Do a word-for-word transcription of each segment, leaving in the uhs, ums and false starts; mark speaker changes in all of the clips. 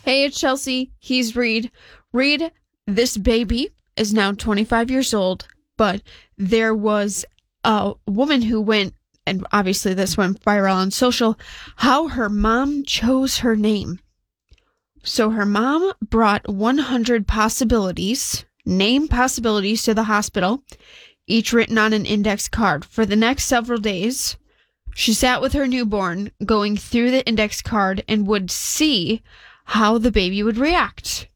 Speaker 1: Hey, it's Chelsea. He's Reed. Reed, this baby is now twenty-five years old, but there was a woman who went, and obviously this went viral on social, how her mom chose her name. So her mom brought one hundred possibilities, name possibilities to the hospital, each written on an index card. For the next several days, she sat with her newborn, going through the index card, and would see how the baby would react.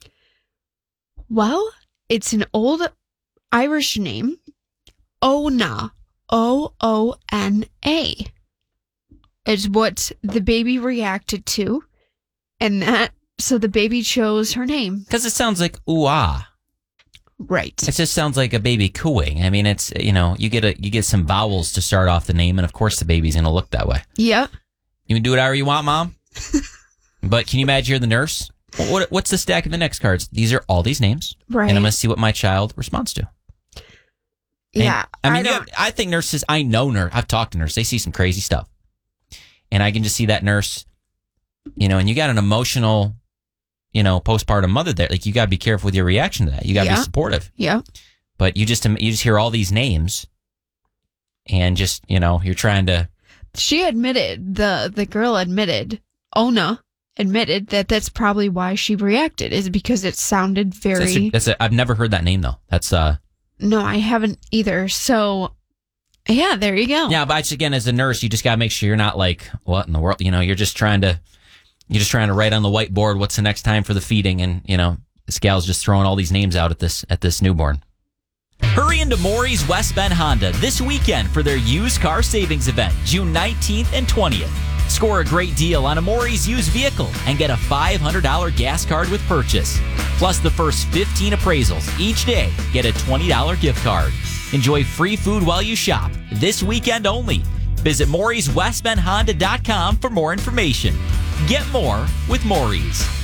Speaker 1: Well, it's an old Irish name, Ona, O O N A, is what the baby reacted to, and that, so the baby chose her name.
Speaker 2: Because it sounds like ooh-ah.
Speaker 1: Right.
Speaker 2: It just sounds like a baby cooing. I mean, it's, you know, you get a you get some vowels to start off the name, and of course the baby's going to look that way.
Speaker 1: Yep.
Speaker 2: You can do whatever you want, Mom. But can you imagine you're the nurse? What, what's the stack of the next cards? These are all these names.
Speaker 1: Right.
Speaker 2: And I'm going to see what my child responds to.
Speaker 1: Yeah.
Speaker 2: And, I mean,
Speaker 1: I,
Speaker 2: you have, I think nurses, I know nurse. I've talked to nurses. They see some crazy stuff. And I can just see that nurse, you know, and you got an emotional, you know, postpartum mother there. Like, you got to be careful with your reaction to that. You got to
Speaker 1: yeah.
Speaker 2: be supportive.
Speaker 1: Yeah.
Speaker 2: But you just, you just hear all these names and just, you know, you're trying to.
Speaker 1: She admitted, the, the girl admitted, Ona admitted that that's probably why she reacted, is because it sounded very...
Speaker 2: That's a, that's a, I've never heard that name, though. That's... uh.
Speaker 1: No, I haven't either. So, yeah, there you go.
Speaker 2: Yeah, but again, as a nurse, you just got to make sure you're not like, what in the world? You know, you're just trying to... You're just trying to write on the whiteboard what's the next time for the feeding, and, you know, this gal's just throwing all these names out at this at this newborn.
Speaker 3: Hurry into Maury's West Bend Honda this weekend for their used car savings event, June nineteenth and twentieth. Score a great deal on a Maury's used vehicle and get a five hundred dollars gas card with purchase. Plus, the first fifteen appraisals each day get a twenty dollars gift card. Enjoy free food while you shop this weekend only. Visit Maury's West Bend Honda dot com for more information. Get more with Maury's.